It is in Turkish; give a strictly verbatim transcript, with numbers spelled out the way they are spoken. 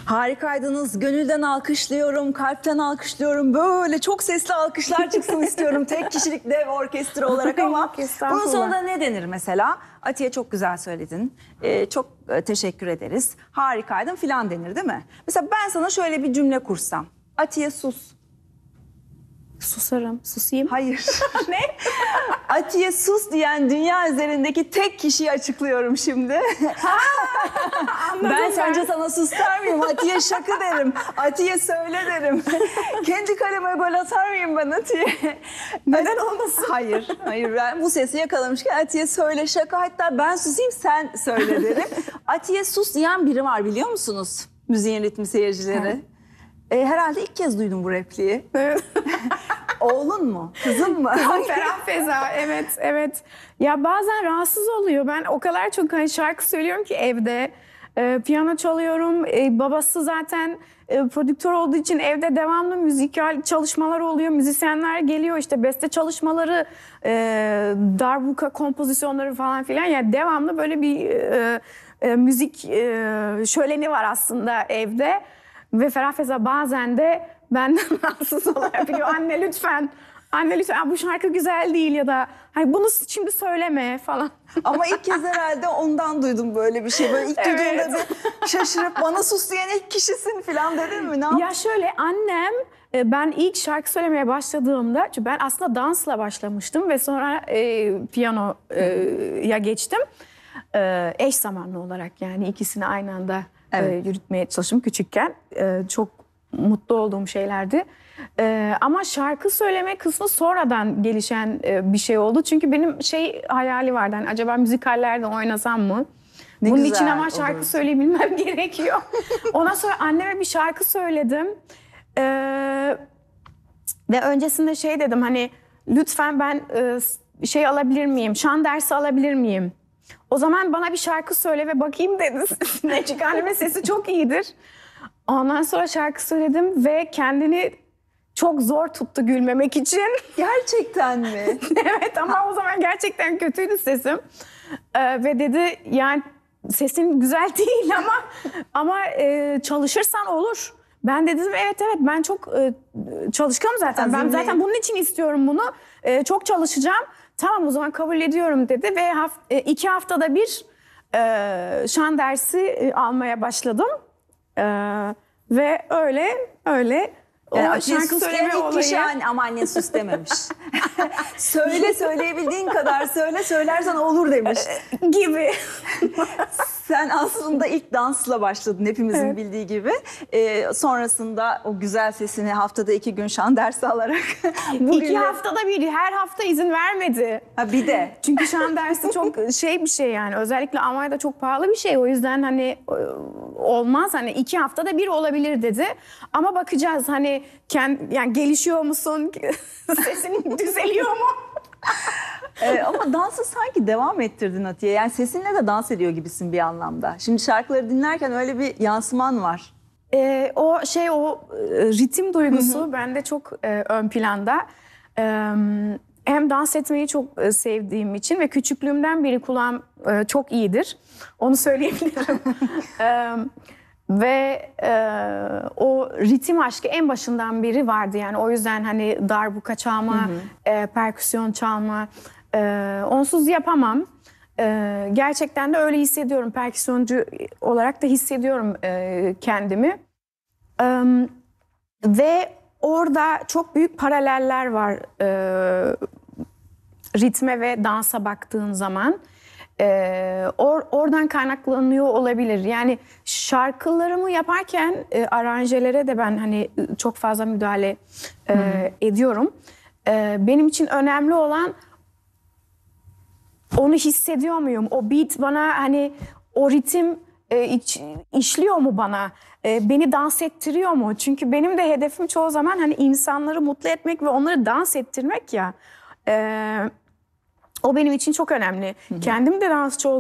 Harikaydınız. Gönülden alkışlıyorum, kalpten alkışlıyorum. Böyle çok sesli alkışlar çıksın istiyorum. Tek kişilik dev orkestra olarak ama bunun sonunda ne denir mesela? Atiye çok güzel söyledin. Ee, çok e, teşekkür ederiz. Harikaydın filan denir değil mi? Mesela ben sana şöyle bir cümle kursam. Atiye sus. Susarım, susayım. Hayır. Ne? Atiye sus diyen dünya üzerindeki tek kişiyi açıklıyorum şimdi. ben, ben sence sana sus der miyim? Atiye şakı derim. Atiye söyle derim. Kendi kaleme gol atar mıyım ben Atiye? Neden olmasın? Hayır. Hayır. Ben bu sesi yakalamışken Atiye söyle şaka, hatta ben susayım sen söyle derim. Atiye sus diyen biri var biliyor musunuz? Müziğin ritmi seyircileri. Evet. E, herhalde ilk kez duydum bu repliği. Evet. Oğlun mu? Kızın mı? Ferah Feza, evet, evet. Ya bazen rahatsız oluyor. Ben o kadar çok hani şarkı söylüyorum ki evde. E, piyano çalıyorum. E, babası zaten e, prodüktör olduğu için evde devamlı müzikal çalışmalar oluyor. Müzisyenler geliyor, işte beste çalışmaları, e, darbuka kompozisyonları falan filan. Yani devamlı böyle bir e, e, müzik e, şöleni var aslında evde. Ve Ferah Feza bazen de benden rahatsız olabiliyor. Anne lütfen, anne lütfen bu şarkı güzel değil ya da hani bunu şimdi söyleme falan. Ama ilk kez herhalde ondan duydum böyle bir şey. Böyle ilk Evet. duyduğumda bir şaşırıp bana sus diyen ilk kişisin falan dedin mi? Ne yaptın? Ya şöyle, annem ben ilk şarkı söylemeye başladığımda, çünkü ben aslında dansla başlamıştım ve sonra e, piyanoya geçtim. E, eş zamanlı olarak, yani ikisini aynı anda evet. e, yürütmeye çalıştım küçükken. E, çok mutlu olduğum şeylerdi. Ee, ama şarkı söyleme kısmı sonradan gelişen e, bir şey oldu. Çünkü benim şey hayali vardı. Hani acaba müzikallerde oynasam mı? Ne Bunun için ama şarkı olur. söyleyebilmem gerekiyor. Ondan sonra anneme bir şarkı söyledim. Ee, ve öncesinde şey dedim, hani lütfen ben e, şey alabilir miyim? Şan dersi alabilir miyim? O zaman bana bir şarkı söyle ve bakayım dedi. Çünkü annemin sesi çok iyidir. Ondan sonra şarkı söyledim ve kendini çok zor tuttu gülmemek için. Gerçekten mi? Evet, ama o zaman gerçekten kötüydü sesim. Ee, ve dedi yani sesin güzel değil ama ama e, çalışırsan olur. Ben de dedim evet evet ben çok e, çalışkanım zaten. Ben zaten bunun için istiyorum bunu. E, çok çalışacağım. Tamam, o zaman kabul ediyorum dedi ve haft e, iki haftada bir e, şan dersi e, almaya başladım. Ee, ve öyle öyle o yani şarkı söyleme olayı. Kişi, ama annen sus dememiş. Söyle, söyleyebildiğin kadar söyle, söylersen olur demiş. Gibi. Sen aslında ilk dansla başladın hepimizin evet. bildiği gibi. Ee, sonrasında o güzel sesini haftada iki gün şan dersi alarak. Bugünle... İki haftada bir, her hafta izin vermedi. Ha bir de. Çünkü şan dersi çok şey bir şey yani. Özellikle Almanya'da çok pahalı bir şey. O yüzden hani olmaz, hani iki haftada bir olabilir dedi. Ama bakacağız hani kendi, yani gelişiyor musun? Sesin düzeliyor mu? ee, ama dansı sanki devam ettirdin Atiye. Yani sesinle de dans ediyor gibisin bir anlamda. Şimdi şarkıları dinlerken öyle bir yansıman var. Ee, o şey o ritim duygusu hı hı. bende çok e, ön planda. Ee, hem dans etmeyi çok e, sevdiğim için ve küçüklüğümden beri kulağım e, çok iyidir. Onu söyleyebilirim. ee, Ve e, o ritim aşkı en başından beri vardı, yani o yüzden hani darbuka çalma, hı hı. E, perküsyon çalma, e, onsuz yapamam. E, gerçekten de öyle hissediyorum, perküsyoncu olarak da hissediyorum e, kendimi. E, ve orada çok büyük paraleller var e, ritme ve dansa baktığın zaman. Ee, or, oradan kaynaklanıyor olabilir. Yani şarkılarımı yaparken e, aranjelere de ben hani çok fazla müdahale e, ediyorum. E, benim için önemli olan onu hissediyor muyum? O beat bana hani o ritim e, iç, işliyor mu bana? E, beni dans ettiriyor mu? Çünkü benim de hedefim çoğu zaman hani insanları mutlu etmek ve onları dans ettirmek ya. E, O benim için çok önemli. Hı hı. Kendim de dansçı olduğum